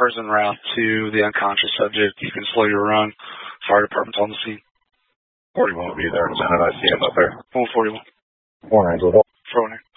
car's en route to the unconscious subject. You can slow your run. Fire department's on the scene. 41 will be there in a minute. I see him up there. 141. 49 total. 49.